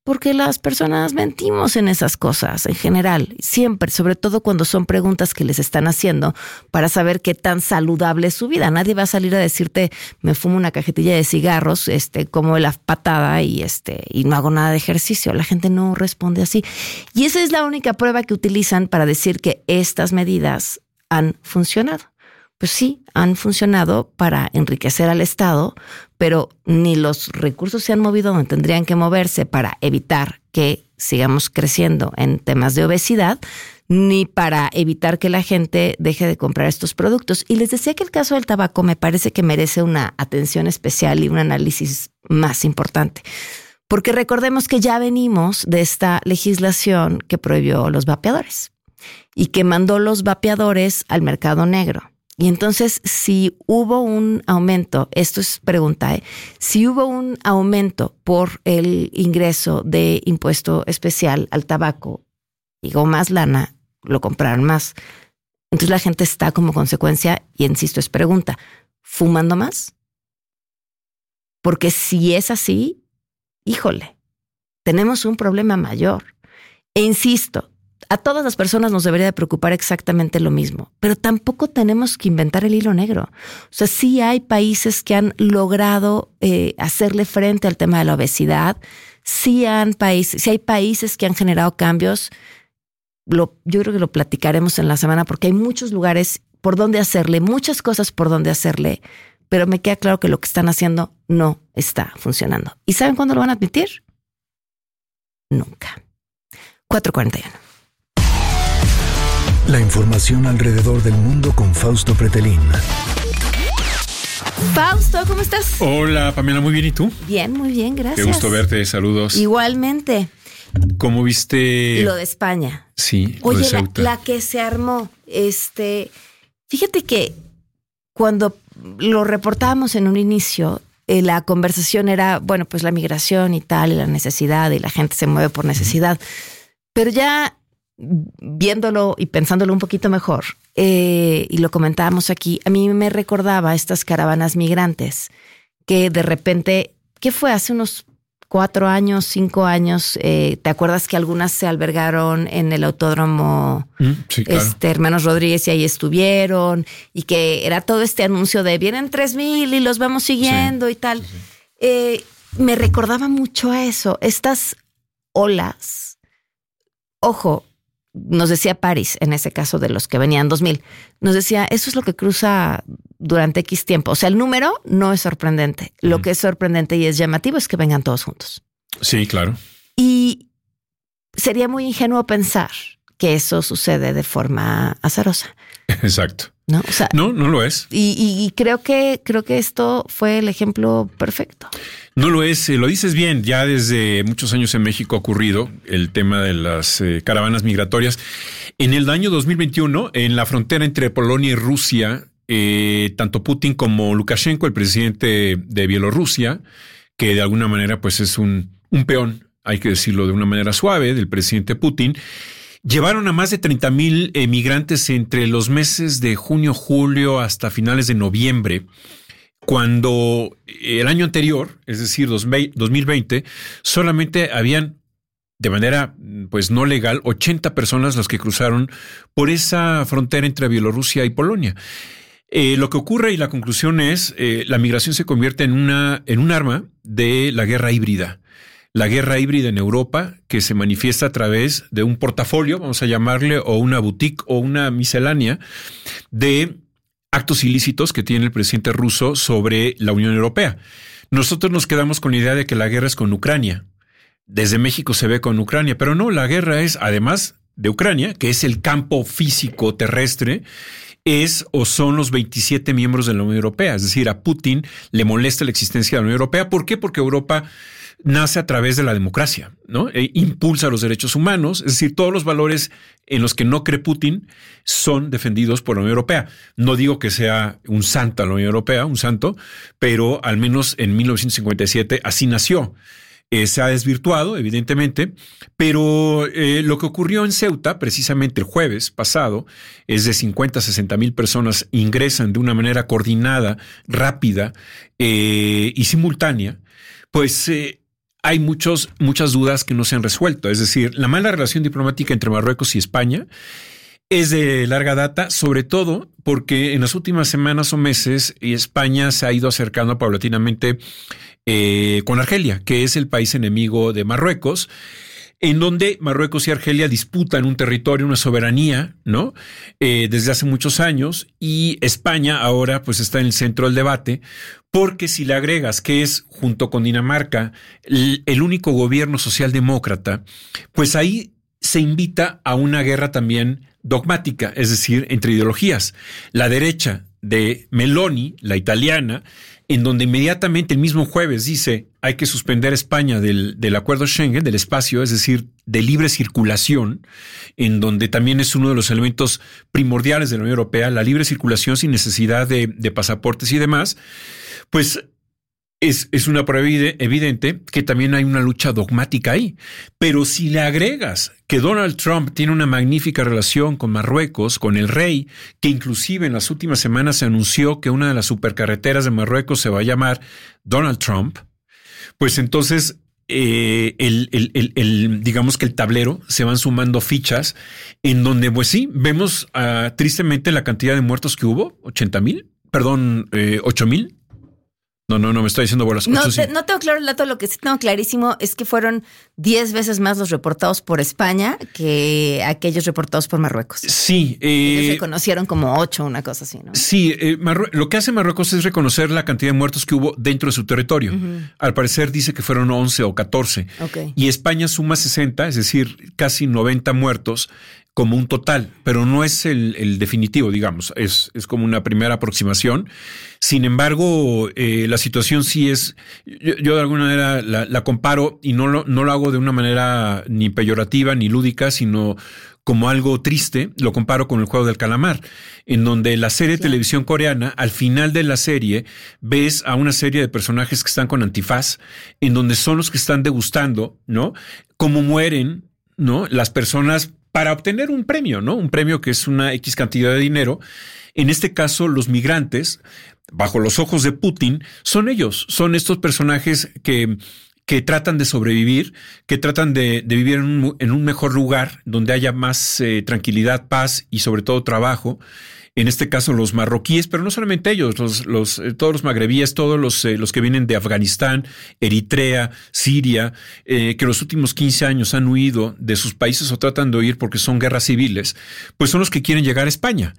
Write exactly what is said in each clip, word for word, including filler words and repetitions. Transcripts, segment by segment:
Porque las personas mentimos en esas cosas en general, siempre, sobre todo cuando son preguntas que les están haciendo para saber qué tan saludable es su vida. Nadie va a salir a decirte, me fumo una cajetilla de cigarros, este, como la patada y este, y no hago nada de ejercicio. La gente no responde así. Y esa es la única prueba que utilizan para decir que estas medidas han funcionado. Pues sí, han funcionado para enriquecer al Estado, pero ni los recursos se han movido donde tendrían que moverse para evitar que sigamos creciendo en temas de obesidad, ni para evitar que la gente deje de comprar estos productos. Y les decía que el caso del tabaco me parece que merece una atención especial y un análisis más importante. Porque recordemos que ya venimos de esta legislación que prohibió los vapeadores y que mandó los vapeadores al mercado negro. Y entonces, si hubo un aumento, esto es pregunta, ¿eh? Si hubo un aumento por el ingreso de impuesto especial al tabaco, digo, más lana, lo compraron más. Entonces la gente está como consecuencia, y insisto, es pregunta, ¿fumando más? Porque si es así, híjole, tenemos un problema mayor. E insisto, a todas las personas nos debería de preocupar exactamente lo mismo, pero tampoco tenemos que inventar el hilo negro. O sea, sí hay países que han logrado eh, hacerle frente al tema de la obesidad. Sí, han países, sí hay países que han generado cambios. Lo, yo creo que lo platicaremos en la semana porque hay muchos lugares por donde hacerle, muchas cosas por donde hacerle, pero me queda claro que lo que están haciendo no está funcionando. ¿Y saben cuándo lo van a admitir? Nunca. cuatro cuarenta y uno. La información alrededor del mundo con Fausto Pretelín. Fausto, ¿cómo estás? Hola, Pamela, muy bien, ¿y tú? Bien, muy bien, gracias. Qué gusto verte, saludos. Igualmente. ¿Cómo viste? Lo de España. Sí, Oye, lo de Ceuta. La, la que se armó, este, fíjate que cuando lo reportábamos en un inicio, eh, la conversación era, bueno, pues la migración y tal, y la necesidad, y la gente se mueve por necesidad. Pero ya viéndolo y pensándolo un poquito mejor, eh, y lo comentábamos aquí, a mí me recordaba estas caravanas migrantes que de repente, ¿qué fue? Hace unos cuatro años, cinco años, eh, ¿te acuerdas que algunas se albergaron en el autódromo Mm, sí, claro. este, Hermanos Rodríguez y ahí estuvieron? Y que era todo este anuncio de vienen tres mil y los vamos siguiendo Sí, y tal. sí, sí. Eh, me recordaba mucho a eso, estas olas. Ojo, nos decía París, en ese caso de los que venían dos mil, nos decía, eso es lo que cruza durante X tiempo. O sea, el número no es sorprendente. Lo Mm. que es sorprendente y es llamativo es que vengan todos juntos. Sí, claro. Y sería muy ingenuo pensar que eso sucede de forma azarosa, Exacto. ¿no? O sea, No, no lo es. y, y, y creo que creo que esto fue el ejemplo perfecto. No lo es, eh, lo dices bien, ya desde muchos años en México ha ocurrido el tema de las eh, caravanas migratorias. En el año dos mil veintiuno, en la frontera entre Polonia y Rusia, eh, tanto Putin como Lukashenko, el presidente de Bielorrusia, que de alguna manera pues es un, un peón, hay que decirlo de una manera suave, del presidente Putin, llevaron a más de treinta mil eh, migrantes entre los meses de junio, julio hasta finales de noviembre, cuando el año anterior, es decir, dos mil veinte, solamente habían de manera pues no legal ochenta personas las que cruzaron por esa frontera entre Bielorrusia y Polonia. Eh, lo que ocurre y la conclusión es eh, la migración se convierte en una en un arma de la guerra híbrida. La guerra híbrida en Europa, que se manifiesta a través de un portafolio, vamos a llamarle, o una boutique o una miscelánea de actos ilícitos que tiene el presidente ruso sobre la Unión Europea. Nosotros nos quedamos con la idea de que la guerra es con Ucrania. Desde México se ve con Ucrania, pero no, la guerra es, además de Ucrania, que es el campo físico terrestre, es o son los veintisiete miembros de la Unión Europea. Es decir, a Putin le molesta la existencia de la Unión Europea. ¿Por qué? Porque Europa nace a través de la democracia, ¿no? E impulsa los derechos humanos, es decir, todos los valores en los que no cree Putin son defendidos por la Unión Europea. No digo que sea un santo la Unión Europea, un santo, pero al menos en mil novecientos cincuenta y siete así nació. Eh, se ha desvirtuado, evidentemente, pero eh, lo que ocurrió en Ceuta, precisamente el jueves pasado, es de cincuenta a sesenta mil personas ingresan de una manera coordinada, rápida eh, y simultánea, pues eh, hay muchos, muchas dudas que no se han resuelto. Es decir, la mala relación diplomática entre Marruecos y España es de larga data, sobre todo porque en las últimas semanas o meses España se ha ido acercando paulatinamente eh, con Argelia, que es el país enemigo de Marruecos, en donde Marruecos y Argelia disputan un territorio, una soberanía, ¿no? Eh, desde hace muchos años, y España ahora pues está en el centro del debate, porque si le agregas que es, junto con Dinamarca, el, el único gobierno socialdemócrata, pues ahí se invita a una guerra también dogmática, es decir, entre ideologías. La derecha de Meloni, la italiana, en donde inmediatamente el mismo jueves dice hay que suspender a España del, del acuerdo Schengen, del espacio, es decir, de libre circulación, en donde también es uno de los elementos primordiales de la Unión Europea, la libre circulación sin necesidad de, de pasaportes y demás, pues es, es una prueba evidente que también hay una lucha dogmática ahí. Pero si le agregas que Donald Trump tiene una magnífica relación con Marruecos, con el rey, que inclusive en las últimas semanas se anunció que una de las supercarreteras de Marruecos se va a llamar Donald Trump, pues entonces eh, el, el, el, el, digamos que el tablero se van sumando fichas en donde, pues sí, vemos uh, tristemente la cantidad de muertos que hubo, ochenta mil, perdón, eh, ocho mil. No, no, no, me estoy diciendo bolas. No, te, no tengo claro el dato, lo que sí tengo clarísimo es que fueron diez veces más los reportados por España que aquellos reportados por Marruecos. Sí. Eh, Ellos se conocieron como ocho, una cosa así, ¿no? Sí, eh, Marrue- lo que hace Marruecos es reconocer la cantidad de muertos que hubo dentro de su territorio. Uh-huh. Al parecer dice que fueron once o catorce. Okay. Y España suma sesenta, es decir, casi noventa muertos como un total, pero no es el, el definitivo, digamos, es, es como una primera aproximación. Sin embargo, eh, la situación sí es, yo, yo de alguna manera la, la comparo y no lo, no lo hago de una manera ni peyorativa ni lúdica, sino como algo triste, lo comparo con el juego del calamar, en donde la serie de televisión coreana, al final de la serie, ves a una serie de personajes que están con antifaz, en donde son los que están degustando, ¿no? Cómo mueren, ¿no? Las personas para obtener un premio, ¿no? Un premio que es una X cantidad de dinero. En este caso, los migrantes, bajo los ojos de Putin, son ellos, son estos personajes que, que tratan de sobrevivir, que tratan de, de vivir en un, en un mejor lugar, donde haya más eh, tranquilidad, paz y sobre todo trabajo. En este caso los marroquíes, pero no solamente ellos, los, los, eh, todos los magrebíes, todos los, eh, los que vienen de Afganistán, Eritrea, Siria, eh, que los últimos quince años han huido de sus países o tratan de huir porque son guerras civiles, pues son los que quieren llegar a España.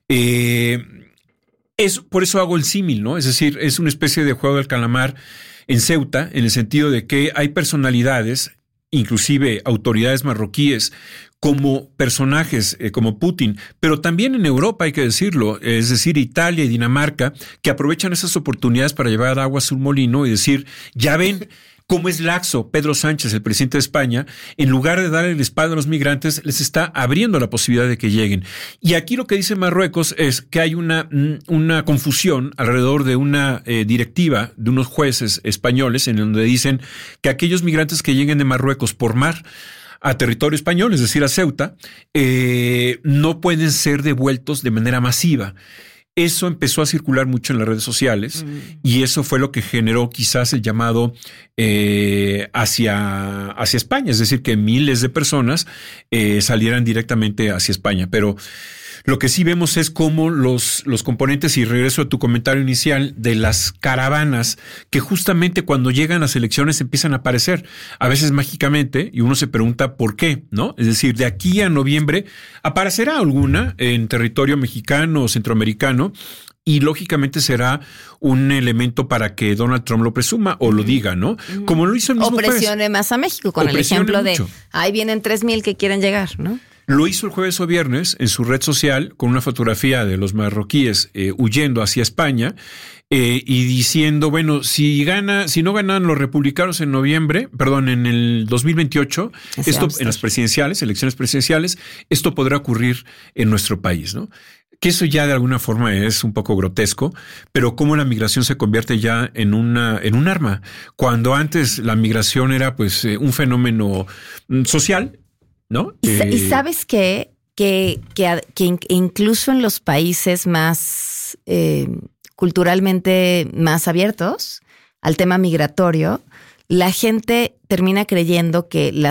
Eh, es, por eso hago el símil, ¿no? Es decir, es una especie de juego del calamar en Ceuta, en el sentido de que hay personalidades, inclusive autoridades marroquíes, como personajes eh, como Putin, pero también en Europa, hay que decirlo, es decir, Italia y Dinamarca, que aprovechan esas oportunidades para llevar agua a su molino y decir, ya ven cómo es laxo Pedro Sánchez, el presidente de España, en lugar de darle el espalda a los migrantes, les está abriendo la posibilidad de que lleguen. Y aquí lo que dice Marruecos es que hay una, una confusión alrededor de una eh, directiva de unos jueces españoles en donde dicen que aquellos migrantes que lleguen de Marruecos por mar a territorio español, es decir, a Ceuta, eh, no pueden ser devueltos de manera masiva. Eso empezó a circular mucho en las redes sociales mm. y eso fue lo que generó quizás el llamado eh, hacia, hacia España, es decir, que miles de personas eh, salieran directamente hacia España. Pero lo que sí vemos es cómo los, los componentes, y regreso a tu comentario inicial, de las caravanas que justamente cuando llegan las elecciones empiezan a aparecer, a veces mágicamente, y uno se pregunta por qué, ¿no? Es decir, de aquí a noviembre aparecerá alguna en territorio mexicano o centroamericano, y lógicamente será un elemento para que Donald Trump lo presuma o lo diga, ¿no? Como lo hizo el mismo O presione jueves. más a México con O el ejemplo mucho. de ahí vienen tres mil que quieren llegar, ¿no? Lo hizo el jueves o viernes en su red social con una fotografía de los marroquíes eh, huyendo hacia España eh, y diciendo, bueno, si gana, si no ganan los republicanos en noviembre, perdón, en el dos mil veintiocho, Así esto en las presidenciales, elecciones presidenciales, esto podrá ocurrir en nuestro país, ¿no? Que eso ya de alguna forma es un poco grotesco, pero cómo la migración se convierte ya en una en un arma, cuando antes la migración era pues eh, un fenómeno social, ¿no? Y, eh, y sabes qué? Que, que, que incluso en los países más eh, culturalmente más abiertos al tema migratorio, la gente termina creyendo que la